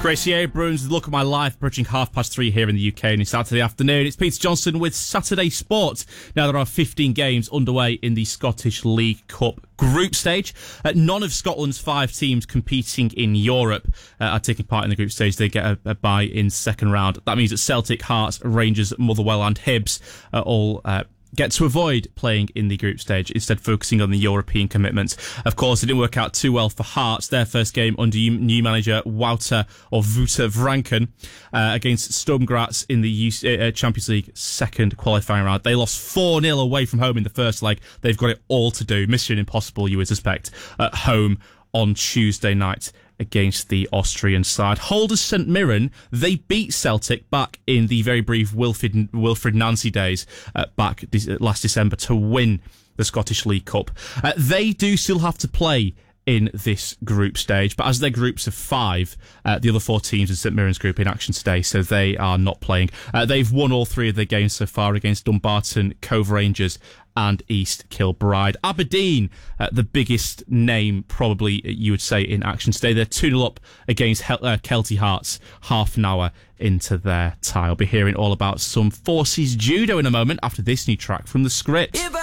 Gracie Abrams, Look at My Life, approaching 3:30 here in the UK on Saturday afternoon. It's Peter Johnson with Saturday Sport. Now there are 15 games underway in the Scottish League Cup group stage. None of Scotland's 5 teams competing in Europe are taking part in the group stage. They get a bye in second round. That means that Celtic, Hearts, Rangers, Motherwell and Hibs are all get to avoid playing in the group stage, instead focusing on the European commitments. Of course, it didn't work out too well for Hearts. Their first game under new manager Wouter Vranken against Sturm Graz in the Champions League second qualifying round. They lost 4-0 away from home in the first leg. They've got it all to do. Mission impossible, you would suspect, at home on Tuesday night against the Austrian side. Holders St Mirren, they beat Celtic back in the very brief Wilfred Nancy days back last December to win the Scottish League Cup. They do still have to play in this group stage, but as their groups of 5, the other 4 teams in St Mirren's group in action today, so they are not playing. They've won all 3 of their games so far against Dumbarton, Cove Rangers and East Kilbride. Aberdeen, the biggest name probably you would say in action today. They're 2-0 up against Kelty Hearts half an hour into their tie. I'll be hearing all about some Forces judo in a moment after this new track from The Script.